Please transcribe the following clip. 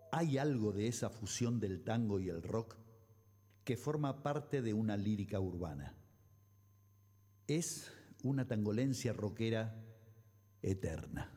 Hay algo de esa fusión del tango y el rock que forma parte de una lírica urbana. Es una tangolencia rockera eterna.